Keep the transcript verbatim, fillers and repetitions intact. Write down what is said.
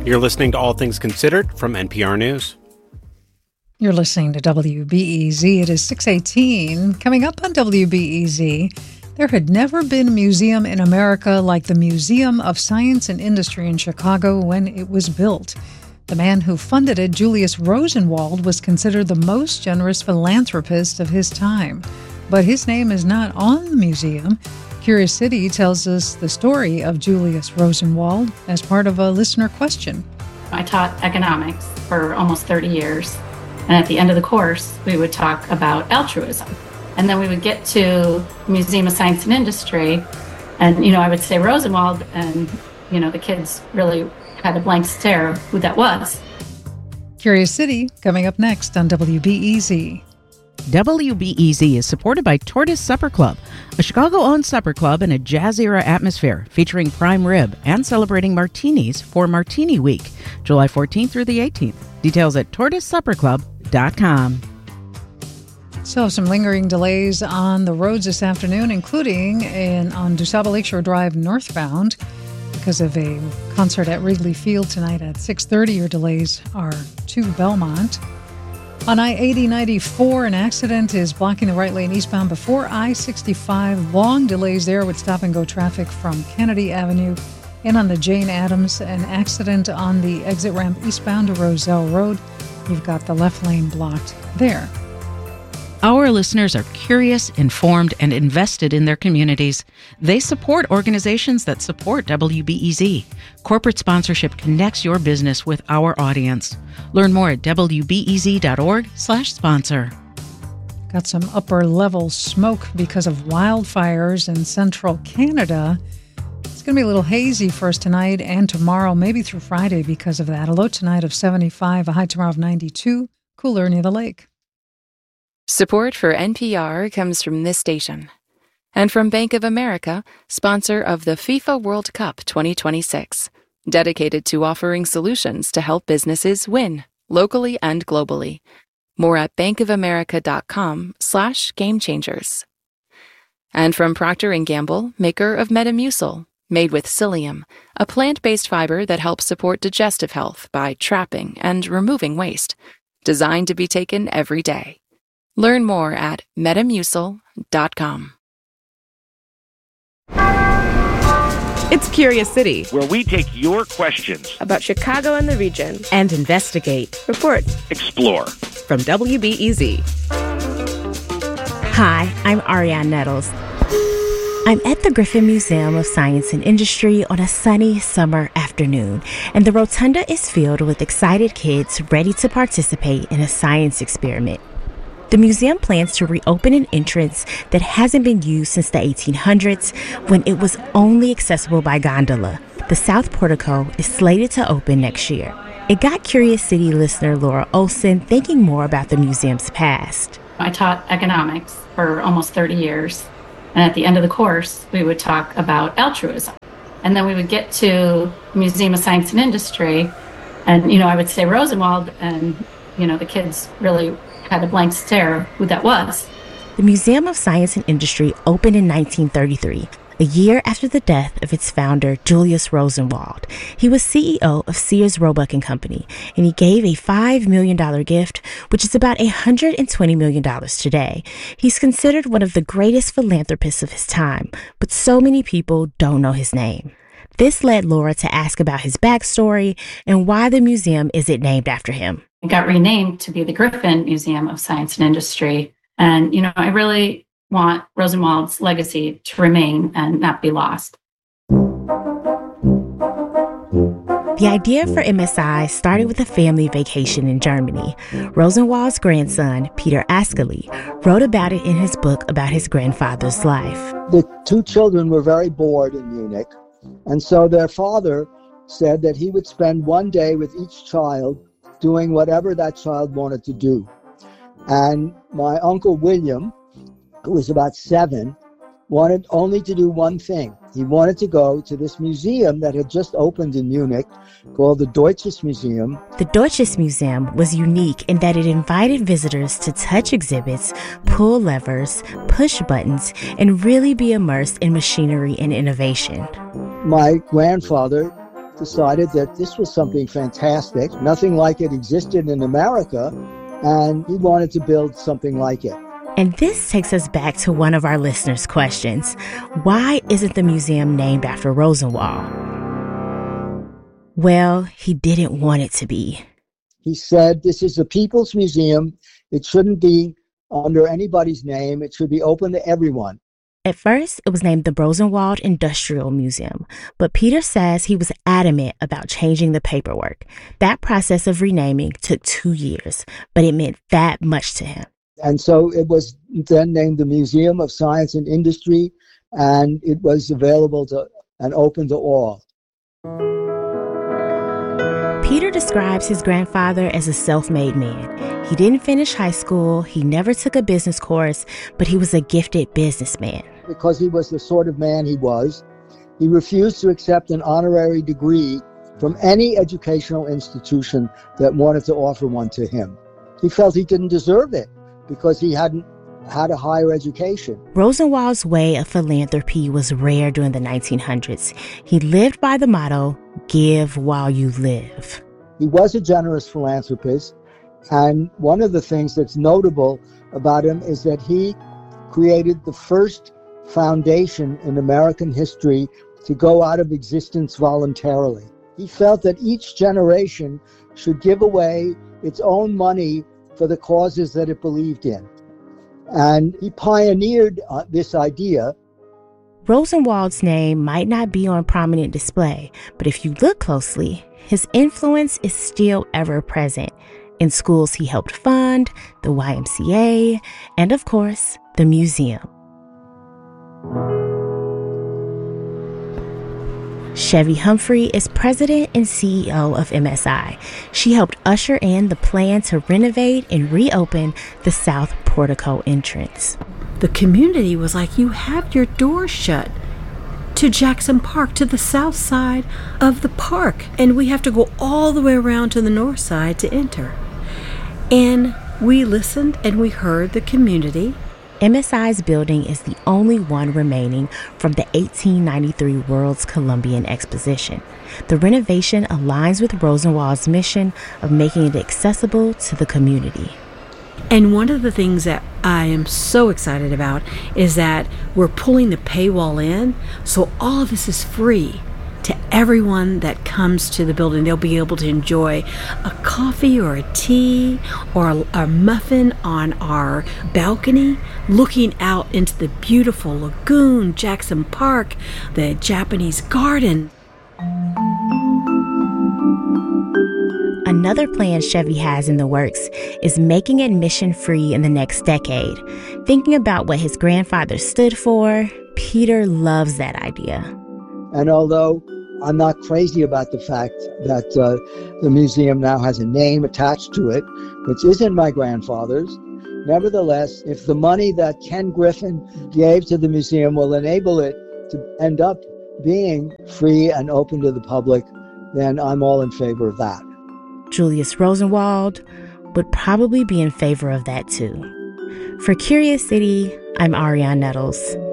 You're listening to All Things Considered from N P R News. You're listening to W B E Z. It is six eighteen. Coming up on W B E Z, there had never been a museum in America like the Museum of Science and Industry in Chicago when it was built. The man who funded it, Julius Rosenwald, was considered the most generous philanthropist of his time. But his name is not on the museum. Curious City tells us the story of Julius Rosenwald as part of a listener question. I taught economics for almost thirty years. And at the end of the course, we would talk about altruism. And then we would get to Museum of Science and Industry. And, you know, I would say Rosenwald, and, you know, the kids really had a blank stare of who that was. Curious City, coming up next on W B E Z. W B E Z is supported by Tortoise Supper Club, a Chicago-owned supper club in a jazz-era atmosphere featuring prime rib and celebrating martinis for Martini Week, July fourteenth through the eighteenth. Details at tortoise supper club dot com. So some lingering delays on the roads this afternoon, including in on DuSable Lakeshore Drive northbound because of a concert at Wrigley Field tonight at six thirty. Your delays are to Belmont. On I eighty ninety-four, an accident is blocking the right lane eastbound before I sixty-five. Long delays there with stop-and-go traffic from Kennedy Avenue. And on the Jane Addams, an accident on the exit ramp eastbound to Roselle Road. You've got the left lane blocked there. Our listeners are curious, informed, and invested in their communities. They support organizations that support W B E Z. Corporate sponsorship connects your business with our audience. Learn more at W B E Z dot org slash sponsor. Got some upper-level smoke because of wildfires in central Canada. It's going to be a little hazy for us tonight and tomorrow, maybe through Friday because of that. A low tonight of seventy-five, a high tomorrow of ninety-two, cooler near the lake. Support for N P R comes from this station and from Bank of America, sponsor of the FIFA World Cup twenty twenty-six, dedicated to offering solutions to help businesses win locally and globally. More at bankofamerica.com slash game changers. And from Procter and Gamble, maker of Metamucil, made with psyllium, a plant-based fiber that helps support digestive health by trapping and removing waste, designed to be taken every day. Learn more at metamucil dot com. It's Curious City, where we take your questions about Chicago and the region And investigate. Report. Explore. From W B E Z. Hi, I'm Ariane Nettles. I'm at the Griffin Museum of Science and Industry on a sunny summer afternoon, and the rotunda is filled with excited kids ready to participate in a science experiment. The museum plans to reopen an entrance that hasn't been used since the eighteen hundreds, when it was only accessible by gondola. The South Portico is slated to open next year. It got Curious City listener Laura Olson thinking more about the museum's past. I taught economics for almost thirty years. And at the end of the course, we would talk about altruism. And then we would get to Museum of Science and Industry. And, you know, I would say Rosenwald, and, you know, the kids really had a blank stare of who that was. The Museum of Science and Industry opened in nineteen thirty-three, a year after the death of its founder, Julius Rosenwald. He was C E O of Sears Roebuck and Company, and he gave a five million dollars gift, which is about one hundred twenty million dollars today. He's considered one of the greatest philanthropists of his time, but so many people don't know his name. This led Laura to ask about his backstory and why the museum isn't named after him. It got renamed to be the Griffin Museum of Science and Industry. And, you know, I really want Rosenwald's legacy to remain and not be lost. The idea for M S I started with a family vacation in Germany. Rosenwald's grandson, Peter Ascoli, wrote about it in his book about his grandfather's life. The two children were very bored in Munich, and so their father said that he would spend one day with each child doing whatever that child wanted to do. And my uncle William, who was about seven, wanted only to do one thing. He wanted to go to this museum that had just opened in Munich called the Deutsches Museum. The Deutsches Museum was unique in that it invited visitors to touch exhibits, pull levers, push buttons, and really be immersed in machinery and innovation. My grandfather decided that this was something fantastic. Nothing like it existed in America, and he wanted to build something like it. And this takes us back to one of our listeners' questions. Why isn't the museum named after Rosenwald? Well, he didn't want it to be. He said, this is a people's museum. It shouldn't be under anybody's name. It should be open to everyone. At first, it was named the Rosenwald Industrial Museum, but Peter says he was adamant about changing the paperwork. That process of renaming took two years, but it meant that much to him. And so it was then named the Museum of Science and Industry, and it was available to and open to all. Peter describes his grandfather as a self-made man. He didn't finish high school, he never took a business course, but he was a gifted businessman. Because he was the sort of man he was, he refused to accept an honorary degree from any educational institution that wanted to offer one to him. He felt he didn't deserve it because he hadn't had a higher education. Rosenwald's way of philanthropy was rare during the nineteen hundreds. He lived by the motto, give while you live. He was a generous philanthropist, and one of the things that's notable about him is that he created the first foundation in American history to go out of existence voluntarily. He felt that each generation should give away its own money for the causes that it believed in. And he pioneered uh, this idea. Rosenwald's name might not be on prominent display, but if you look closely, his influence is still ever present in schools he helped fund, the Y M C A, and of course, the museum. Chevy Humphrey is president and C E O of M S I. She helped usher in the plan to renovate and reopen the South Portico entrance. The community was like, you have your doors shut to Jackson Park, to the south side of the park, and we have to go all the way around to the north side to enter. And we listened and we heard the community. M S I's building is the only one remaining from the eighteen ninety-three World's Columbian Exposition. The renovation aligns with Rosenwald's mission of making it accessible to the community. And one of the things that I am so excited about is that we're pulling the paywall in, so all of this is free to everyone that comes to the building. They'll be able to enjoy a coffee or a tea or a, a muffin on our balcony, looking out into the beautiful lagoon, Jackson Park, the Japanese garden. Another plan Chevy has in the works is making admission free in the next decade. Thinking about what his grandfather stood for, Peter loves that idea. And although I'm not crazy about the fact that uh, the museum now has a name attached to it, which isn't my grandfather's, nevertheless, if the money that Ken Griffin gave to the museum will enable it to end up being free and open to the public, then I'm all in favor of that. Julius Rosenwald would probably be in favor of that too. For Curious City, I'm Ariane Nettles.